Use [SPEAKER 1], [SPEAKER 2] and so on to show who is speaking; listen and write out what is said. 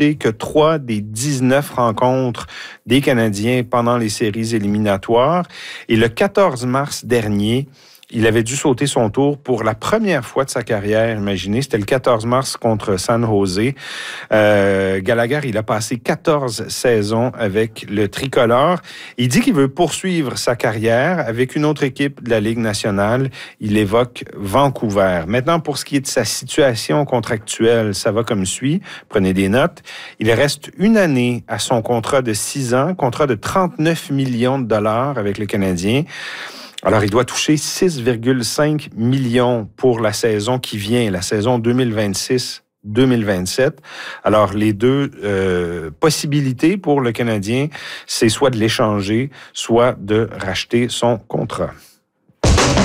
[SPEAKER 1] disputé que 3 des 19 rencontres des Canadiens pendant les séries éliminatoires. Et le 14 mars dernier, il avait dû sauter son tour pour la première fois de sa carrière. Imaginez, c'était le 14 mars contre San Jose. Gallagher, il a passé 14 saisons avec le tricolore. Il dit qu'il veut poursuivre sa carrière avec une autre équipe de la Ligue nationale. Il évoque Vancouver. Maintenant, pour ce qui est de sa situation contractuelle, ça va comme suit. Prenez des notes. Il reste une année à son contrat de 6 ans, contrat de 39 millions de dollars avec le Canadien. Alors, il doit toucher 6,5 millions pour la saison qui vient, la saison 2026-2027. Alors, les deux possibilités pour le Canadien, c'est soit de l'échanger, soit de racheter son contrat.